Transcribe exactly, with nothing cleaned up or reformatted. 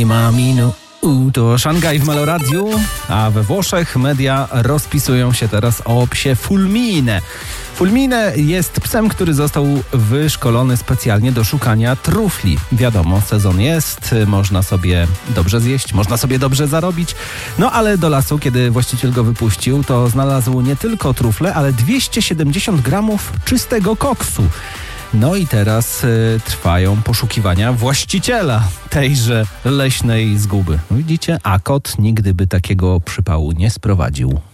Maminu. U, to Szangaj w Meloradiu, a we Włoszech media rozpisują się teraz o psie Fulmine. Fulmine jest psem, który został wyszkolony specjalnie do szukania trufli. Wiadomo, sezon jest, można sobie dobrze zjeść, można sobie dobrze zarobić. No ale do lasu, kiedy właściciel go wypuścił, to znalazł nie tylko trufle, ale dwieście siedemdziesiąt gramów czystego koksu. No i teraz y, trwają poszukiwania właściciela tejże leśnej zguby. Widzicie, a kot nigdy by takiego przypału nie sprowadził.